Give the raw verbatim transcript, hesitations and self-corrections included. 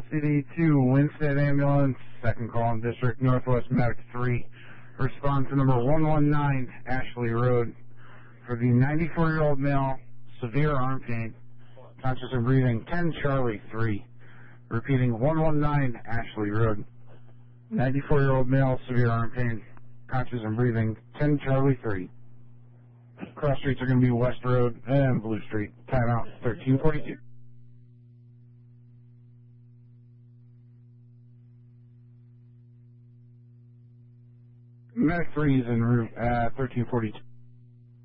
C D two, Winstead Ambulance, second call in District Northwest Medic three. Respond to number one one nine, Ashley Road, for the ninety-four-year-old male, severe arm pain, conscious and breathing, ten Charlie three. Repeating, one one nine, Ashley Road. ninety-four-year-old male, severe arm pain, conscious and breathing, ten Charlie three. Cross streets are going to be West Road and Blue Street. Timeout, thirteen forty-two. Medic three is en route at thirteen forty-two.